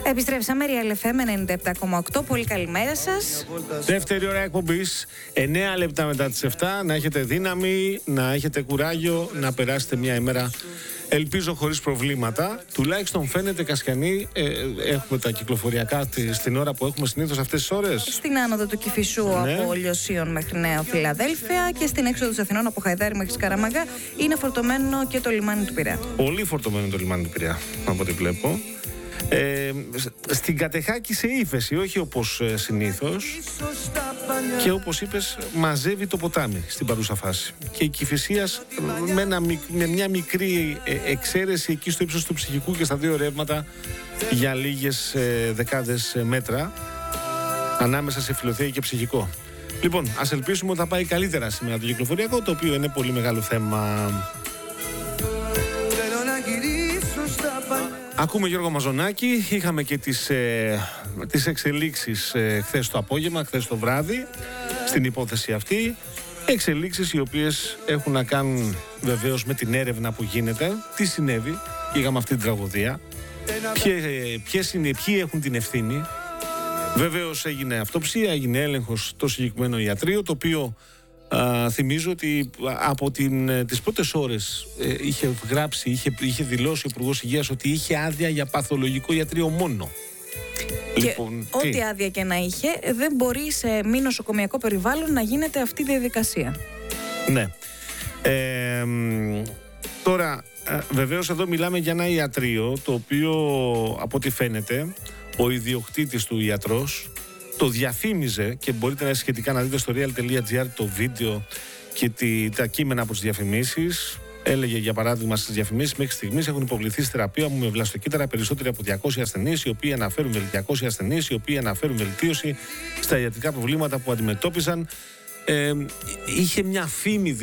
Επιστρέψαμε, Real FM 97,8. Πολύ καλημέρα σας. Δεύτερη ώρα εκπομπής, 9 λεπτά μετά τις 7. Να έχετε δύναμη, να έχετε κουράγιο, να περάσετε μια ημέρα, ελπίζω, χωρίς προβλήματα. Τουλάχιστον φαίνεται Κασιανή, έχουμε τα κυκλοφοριακά στην ώρα που έχουμε συνήθως αυτές τις ώρες. Στην άνοδο του Κηφισού, ναι, από Λιωσίων μέχρι Νέα Φιλαδέλφια, και στην έξοδο της Αθηνών από Χαϊδάρι μέχρι Σκαραμαγκά είναι φορτωμένο και το λιμάνι του Πειραιά. Πολύ φορτωμένο το λιμάνι του Πειραιά, από ό,τι βλέπω. Στην Κατεχάκη σε ύφεση, όχι όπως συνήθως, και όπως είπες μαζεύει το ποτάμι στην παρούσα φάση. Και η Κηφισίας με μια μικρή εξαίρεση εκεί στο ύψος του Ψυχικού και στα δύο ρεύματα για λίγες δεκάδες μέτρα ανάμεσα σε Φιλοθέη και Ψυχικό. Λοιπόν, ας ελπίσουμε ότι θα πάει καλύτερα σήμερα το κυκλοφοριακό, το οποίο είναι πολύ μεγάλο θέμα. Ακούμε Γιώργο Μαζονάκη. Είχαμε και τις εξελίξεις χθες το απόγευμα, χθες το βράδυ, στην υπόθεση αυτή. Εξελίξεις οι οποίες έχουν να κάνουν βεβαίως με την έρευνα που γίνεται. Τι συνέβη, είχαμε αυτή την τραγωδία, ποιοι έχουν την ευθύνη. Βεβαίως έγινε αυτοψία, έγινε έλεγχος στο συγκεκριμένο ιατρείο, το οποίο θυμίζω ότι από τις πρώτες ώρες είχε δηλώσει ο Υπουργός Υγείας ότι είχε άδεια για παθολογικό ιατρείο μόνο. Και λοιπόν, ό,τι άδεια και να είχε, δεν μπορεί σε μη νοσοκομιακό περιβάλλον να γίνεται αυτή η διαδικασία. Ναι. Τώρα, βεβαίως εδώ μιλάμε για ένα ιατρείο, το οποίο από ό,τι φαίνεται ο ιδιοκτήτης του ιατρός το διαφήμιζε, και μπορείτε σχετικά να δείτε στο real.gr το βίντεο και τα κείμενα από τις διαφημίσεις. Έλεγε, για παράδειγμα, στις διαφημίσεις: μέχρι στιγμής έχουν υποβληθεί στη θεραπεία μου με βλαστοκύτταρα περισσότεροι από 200 ασθενείς, οι οποίοι αναφέρουν βελτίωση στα ιατρικά προβλήματα που αντιμετώπισαν. Είχε μια φήμη